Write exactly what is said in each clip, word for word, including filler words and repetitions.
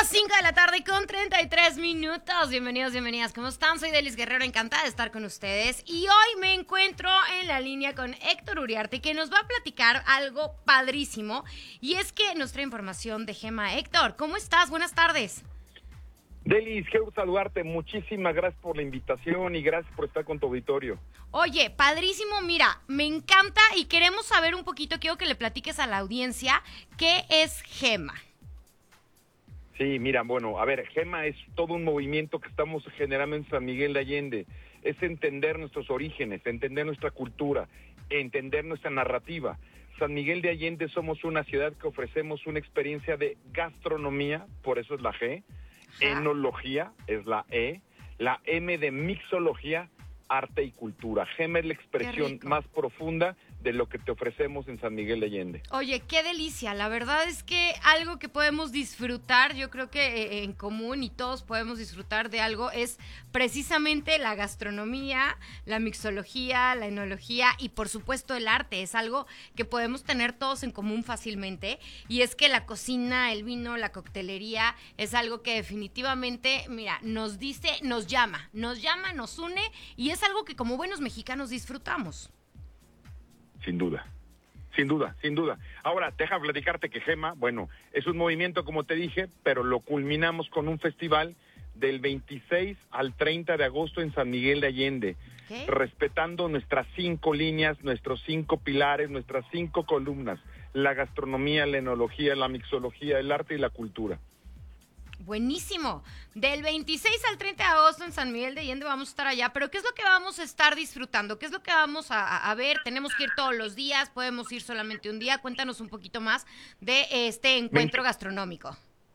las cinco de la tarde con treinta y tres minutos. Bienvenidos, bienvenidas. ¿Cómo están? Soy Delis Guerrero, encantada de estar con ustedes. Y hoy me encuentro en la línea con Héctor Uriarte, que nos va a platicar algo padrísimo. Y es que nos trae información de Gema. Héctor, ¿cómo estás? Buenas tardes. Delis, quiero saludarte. Muchísimas gracias por la invitación y gracias por estar con tu auditorio. Oye, padrísimo, mira, me encanta y queremos saber un poquito, quiero que le platiques a la audiencia, ¿qué es Gema? Sí, mira, bueno, a ver, Gema es todo un movimiento que estamos generando en San Miguel de Allende. Es entender nuestros orígenes, entender nuestra cultura, entender nuestra narrativa. San Miguel de Allende somos una ciudad que ofrecemos una experiencia de gastronomía, por eso es la G, Ajá. Enología es la E, la M de mixología, arte y cultura. Gema es la expresión más profunda de lo que te ofrecemos en San Miguel de Allende. Oye, qué delicia. La verdad es que algo que podemos disfrutar, yo creo que eh, en común y todos podemos disfrutar de algo, es precisamente la gastronomía, la mixología, la enología y por supuesto el arte. Es algo que podemos tener todos en común fácilmente, y es que la cocina, el vino, la coctelería es algo que definitivamente, mira, nos dice, nos llama, nos llama, nos une, y es algo que como buenos mexicanos disfrutamos. Sin duda, sin duda, sin duda. Ahora, deja platicarte que Gema, bueno, es un movimiento, como te dije, pero lo culminamos con un festival del veintiséis al treinta de agosto en San Miguel de Allende, ¿Qué? respetando nuestras cinco líneas, nuestros cinco pilares, nuestras cinco columnas, la gastronomía, la enología, la mixología, el arte y la cultura. Buenísimo. Del veintiséis al treinta de agosto en San Miguel de Allende vamos a estar allá, pero ¿qué es lo que vamos a estar disfrutando? ¿Qué es lo que vamos a, a ver? ¿Tenemos que ir todos los días? ¿Podemos ir solamente un día? Cuéntanos un poquito más de este encuentro me gastronómico.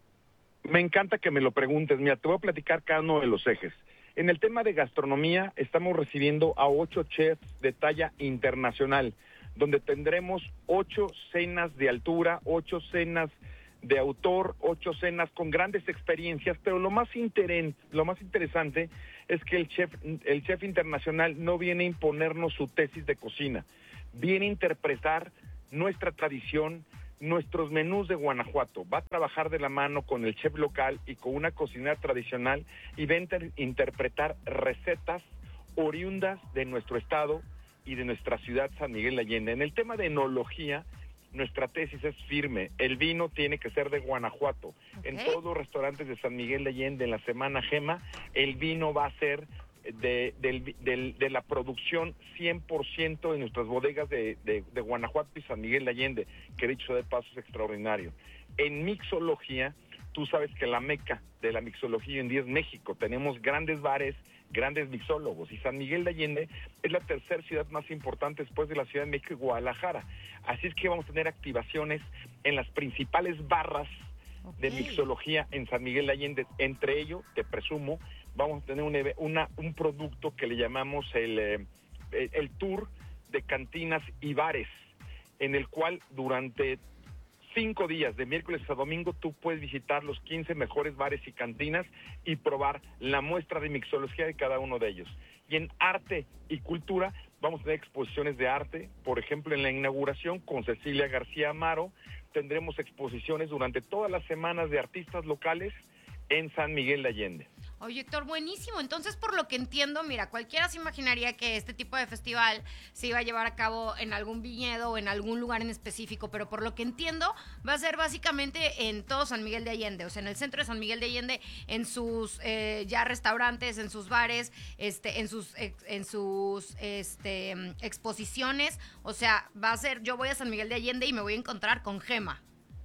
Me encanta que me lo preguntes. Mira, te voy a platicar cada uno de los ejes. En el tema de gastronomía estamos recibiendo a ocho chefs de talla internacional, donde tendremos ocho cenas de altura, ocho cenas de autor, ocho cenas con grandes experiencias, pero lo más interen, lo más interesante es que el chef, el chef internacional no viene a imponernos su tesis de cocina, viene a interpretar nuestra tradición, nuestros menús de Guanajuato, va a trabajar de la mano con el chef local y con una cocinera tradicional y va a inter- interpretar recetas oriundas de nuestro estado y de nuestra ciudad San Miguel de Allende. En el tema de enología, nuestra tesis es firme, el vino tiene que ser de Guanajuato. Okay. En todos los restaurantes de San Miguel de Allende en la Semana Gema, el vino va a ser de, de, de, de la producción cien por ciento de nuestras bodegas de, de, de Guanajuato y San Miguel de Allende, que dicho de paso es extraordinario. En mixología, tú sabes que la meca de la mixología hoy en día es México, tenemos grandes bares, grandes mixólogos, y San Miguel de Allende es la tercera ciudad más importante después de la Ciudad de México y Guadalajara. Así es que vamos a tener activaciones en las principales barras okay. de mixología en San Miguel de Allende. Entre ellos, te presumo, vamos a tener un, una, un producto que le llamamos el, eh, el, el tour de cantinas y bares, en el cual durante cinco días, de miércoles a domingo, tú puedes visitar los quince mejores bares y cantinas y probar la muestra de mixología de cada uno de ellos. Y en arte y cultura vamos a tener exposiciones de arte, por ejemplo, en la inauguración con Cecilia García Amaro, tendremos exposiciones durante todas las semanas de artistas locales en San Miguel de Allende. Oye, Héctor, buenísimo. Entonces, por lo que entiendo, mira, cualquiera se imaginaría que este tipo de festival se iba a llevar a cabo en algún viñedo o en algún lugar en específico, pero por lo que entiendo, va a ser básicamente en todo San Miguel de Allende, o sea, en el centro de San Miguel de Allende, en sus eh, ya restaurantes, en sus bares, este, en sus en sus este exposiciones, o sea, va a ser, yo voy a San Miguel de Allende y me voy a encontrar con Gema.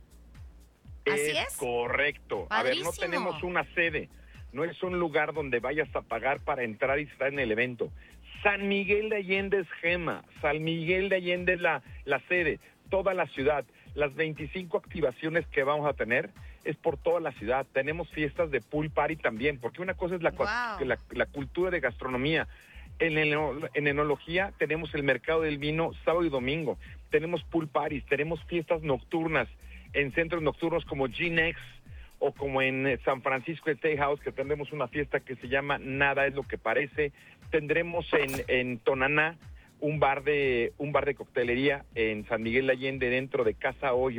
¿Así es? Es correcto. Padrísimo. A ver, no tenemos una sede. No es un lugar donde vayas a pagar para entrar y estar en el evento. San Miguel de Allende es Gema. San Miguel de Allende es la, la sede. Toda la ciudad. Las veinticinco activaciones que vamos a tener es por toda la ciudad. Tenemos fiestas de pool party también, porque una cosa es la, wow. la, la cultura de gastronomía. En, el, en enología tenemos el mercado del vino sábado y domingo. Tenemos pool parties, tenemos fiestas nocturnas en centros nocturnos como G-Nex, o como en San Francisco Steakhouse, que tendremos una fiesta que se llama Nada es lo que parece. Tendremos en, en Tonaná un bar de un bar de coctelería en San Miguel de Allende, dentro de Casa Hoyos,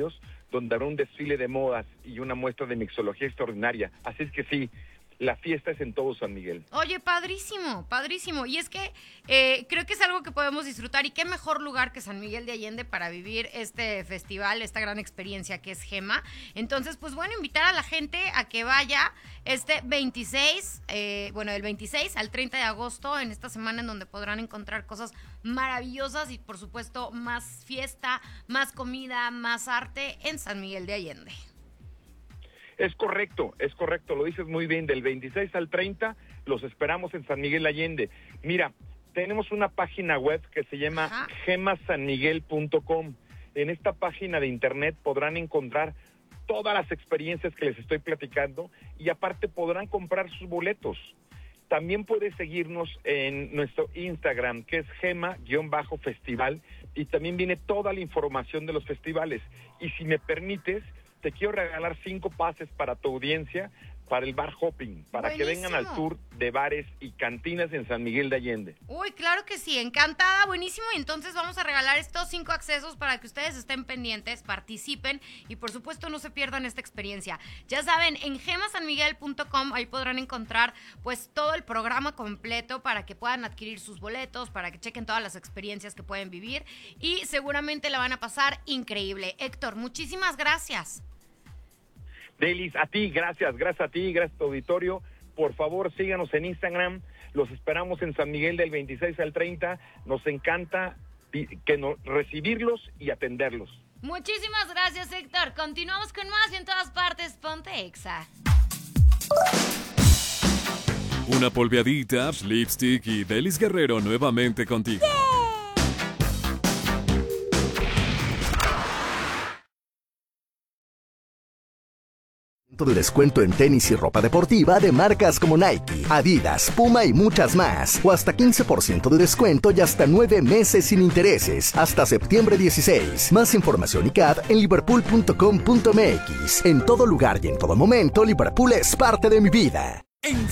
donde habrá un desfile de modas y una muestra de mixología extraordinaria. Así es que sí, la fiesta es en todo San Miguel. Oye, padrísimo, padrísimo. Y es que eh, creo que es algo que podemos disfrutar. Y qué mejor lugar que San Miguel de Allende para vivir este festival, esta gran experiencia que es Gema. Entonces, pues bueno, invitar a la gente a que vaya este veintiséis, eh, bueno, del veintiséis al treinta de agosto, en esta semana en donde podrán encontrar cosas maravillosas y, por supuesto, más fiesta, más comida, más arte en San Miguel de Allende. Es correcto, es correcto, lo dices muy bien, del veintiséis al treinta los esperamos en San Miguel Allende. Mira, tenemos una página web que se llama gema san miguel punto com. En esta página de internet podrán encontrar todas las experiencias que les estoy platicando y aparte podrán comprar sus boletos. También puedes seguirnos en nuestro Instagram, que es gema-festival, y también viene toda la información de los festivales. Y si me permites, te quiero regalar cinco pases para tu audiencia para el bar hopping, para Buenísimo. Que vengan al tour de bares y cantinas en San Miguel de Allende. Uy, claro que sí, encantada, buenísimo. Y entonces vamos a regalar estos cinco accesos para que ustedes estén pendientes, participen y por supuesto no se pierdan esta experiencia. Ya saben, en gema san miguel punto com ahí podrán encontrar pues todo el programa completo para que puedan adquirir sus boletos, para que chequen todas las experiencias que pueden vivir y seguramente la van a pasar increíble. Héctor, muchísimas gracias. Delis, a ti, gracias, gracias a ti, gracias a tu auditorio. Por favor, síganos en Instagram. Los esperamos en San Miguel del veintiséis al treinta. Nos encanta que nos, recibirlos y atenderlos. Muchísimas gracias, Héctor. Continuamos con más y en todas partes, ponte Exa. Una polveadita, lipstick y Delis Guerrero nuevamente contigo. Yeah. De descuento en tenis y ropa deportiva de marcas como Nike, Adidas, Puma y muchas más. O hasta quince por ciento de descuento y hasta nueve meses sin intereses. Hasta septiembre dieciséis. Más información y C A D en liverpool punto com punto m x. En todo lugar y en todo momento, Liverpool es parte de mi vida.